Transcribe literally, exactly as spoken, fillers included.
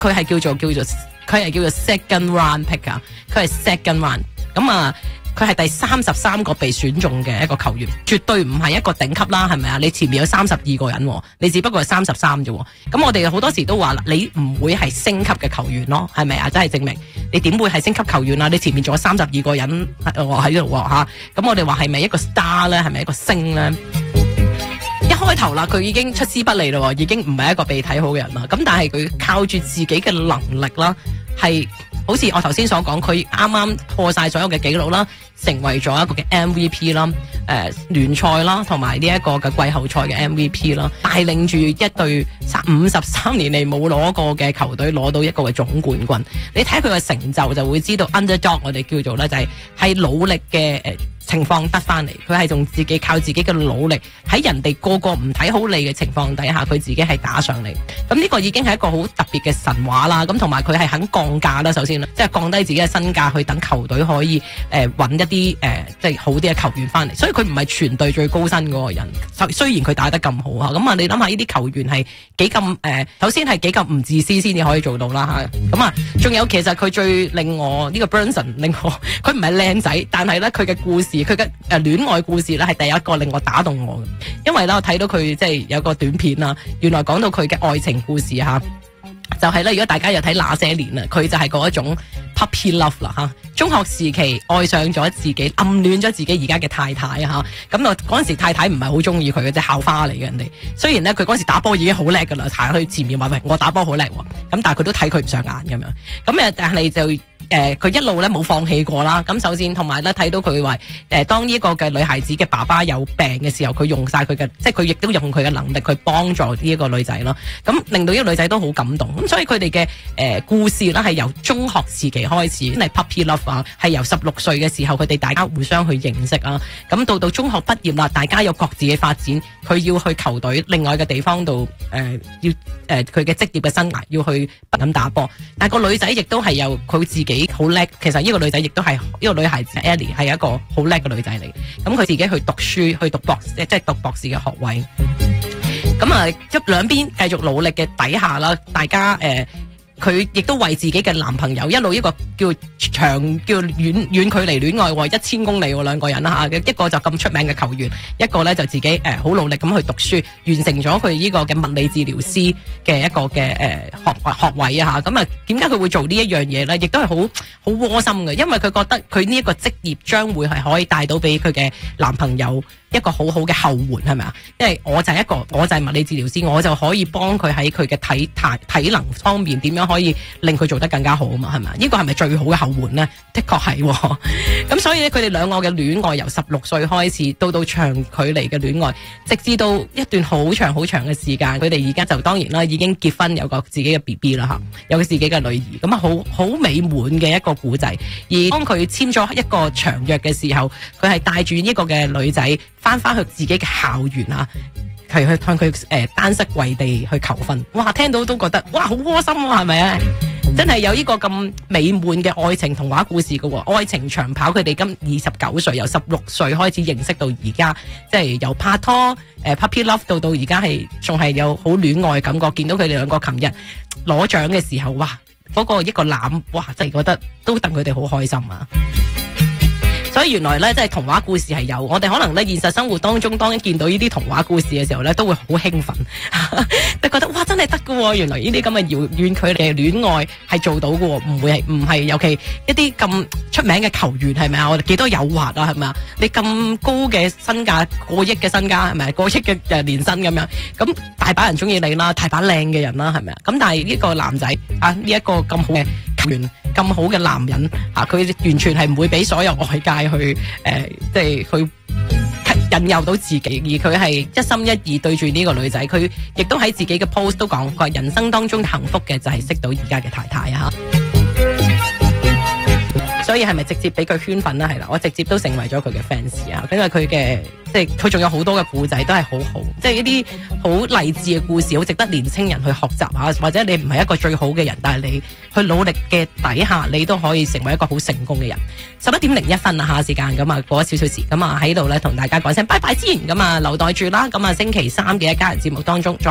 佢係叫做叫做佢係叫做 second round pick 啊，佢係 second round 咁啊。佢係第三十三個被選中嘅一個球員，絕對唔係一個頂級啦，係咪啊？你前面有三十二個人，你只不過係三十三啫。咁我哋好多時都話啦，你唔會係升級嘅球員咯，係咪啊？真係證明你點會係升級球員啊？你前面仲有三十二個人喺度吓，咁我哋話係咪一個 star 咧？係咪一個星咧？一開頭啦，佢已經出師不利啦，已經唔係一個被睇好嘅人啦。咁但係佢靠住自己嘅能力啦，係。好似我頭先所講，佢啱啱破晒所有嘅紀錄啦，成為咗一個嘅 M V P 啦，誒聯賽啦，同埋呢一個嘅季後賽嘅 M V P 啦，帶領住一隊五十三年嚟冇攞過嘅球隊攞到一個嘅總冠軍。你睇佢嘅成就就會知道 underdog 我哋叫做咧就係係努力嘅誒情況得翻嚟，佢係用自己靠自己嘅努力喺人哋個個唔睇好你嘅情況底下，佢自己係打上嚟。咁呢個已經係一個好特別嘅神話啦。咁同埋佢係肯降價啦，首先即係降低自己嘅身價去等球隊可以誒揾、呃、一啲誒、呃、即係好啲嘅球員翻嚟。所以佢唔係全隊最高薪嗰個人，雖然佢打得咁好啊。咁啊，你諗下呢啲球員係幾咁誒？首先係幾咁唔自私先至可以做到啦嚇。咁啊，仲有其實佢最令我呢、呢個 Brunson 令我佢唔係靚仔，但係咧佢嘅故事。佢嘅誒戀愛故事咧係第一個令我打動我嘅，因為咧我睇到佢即係有個短片啦，原來講到佢嘅愛情故事吓，就係、是、咧如果大家有睇那些年啊，佢就係嗰一種 puppy love 啦吓，中學時期愛上咗自己，暗戀咗自己而家嘅太太吓，咁啊嗰陣時太太唔係好中意佢嘅，即係校花嚟嘅人哋，雖然咧佢嗰陣時打波已經好叻噶啦，行去前面話喂我打波好叻，咁但係佢都睇佢唔上眼咁樣，咁誒但係就。誒佢、呃、一路咧冇放棄過啦，咁首先同埋咧睇到佢話誒當呢個嘅女孩子嘅爸爸有病嘅時候，佢用晒佢嘅，即係佢亦都用佢嘅能力去幫助呢一個女仔咯，咁令到呢個女仔都好感動，咁所以佢哋嘅誒故事咧係由中學時期開始，真係 puppy love 啊，係由十六歲嘅時候佢哋大家互相去認識啊，咁到到中學畢業啦，大家有各自嘅發展，佢要去球隊另外嘅地方度誒、呃、要誒佢嘅職業嘅生涯要去不咁打波，但係個女仔亦都係有佢自己。好叻，其實呢個女仔亦都係呢個女孩子 Ellie 係一個好叻嘅女仔嚟，咁佢自己去讀書，去讀博士，即係讀博士嘅學位。咁啊，一兩邊繼續努力嘅底下啦，大家誒，佢、呃、亦都為自己嘅男朋友一路一個叫長叫遠遠距離戀愛喎，一千公里喎兩個人啦嚇，一個就咁出名嘅球員，一個咧就自己誒好、呃、努力咁去讀書，完成咗佢呢個嘅物理治療師嘅一個嘅誒、呃、學學位啊嚇，咁啊點解佢會做呢一樣嘢咧？亦都係好好窩心嘅，因為佢覺得佢呢一個職業將會係可以帶到俾佢嘅男朋友一個好好嘅後援，係咪啊？因為我就係一個，我就係物理治療師，我就可以幫佢喺佢嘅體體體能方面點樣可以令佢做得更加好啊嘛，係咪啊？呢個係咪最好嘅後援呢？的確係、哦，咁所以咧，佢哋兩個嘅戀愛由十六歲開始，到到長距離嘅戀愛，直至到一段好長好長嘅時間，佢哋而家就當然啦，已經結婚有個自己嘅 B B 啦吓，有佢自己嘅女兒，咁啊好好美滿嘅一個故仔。而當佢簽咗一個長約嘅時候，佢係帶住呢個嘅女仔翻翻去自己嘅校園啊，係去向佢誒單膝跪地去求婚。哇，聽到都覺得哇好窩心啊，係咪啊？真係有呢個咁美滿嘅愛情童話故事噶，愛情長跑。佢哋今二十九歲，由十六歲開始認識到而家，即係由拍拖誒、呃、puppy love 到到而家係仲係有好戀愛感覺。見到佢哋兩個琴日攞獎嘅時候，哇，嗰、嗰個一個攬，哇，真係覺得都戥佢哋好開心啊！所以原來咧，即係童話故事係有，我哋可能咧現實生活當中，當一見到呢啲童話故事嘅時候咧，都會好興奮，就覺得哇真係得㗎，原來呢啲咁嘅遙遠距離嘅戀愛係做到㗎，唔會係唔係尤其一啲咁出名嘅球員係咪啊？我哋幾多誘惑啊，係咪啊？你咁高嘅身價，過億嘅身家係咪？過億嘅誒年薪咁樣，咁大把人中意你啦，大把靚嘅人啦，係咪啊？咁但係呢個男仔啊，呢一個咁好嘅球員，咁好嘅男人啊，佢完全係唔會俾所有外界去誒、呃，即係去引誘到自己，而佢係一心一意對住呢個女仔，佢亦都喺自己嘅 post 都講過，人生當中幸福嘅就係識到而家嘅太太啊！所以係咪直接俾佢圈粉啦？係啦，我直接都成為咗佢嘅 fans 啊！因為佢嘅即係佢仲有好多嘅故仔都係好好，即係一啲好勵志嘅故事，好值得年青人去學習啊！或者你唔係一個最好嘅人，但係你去努力嘅底下，你都可以成為一個好成功嘅人。十一點零一分啊，下時間咁啊，過咗少少時咁啊，喺度咧同大家講聲拜拜先，咁啊留待住啦。咁啊，星期三嘅一家人節目當中再。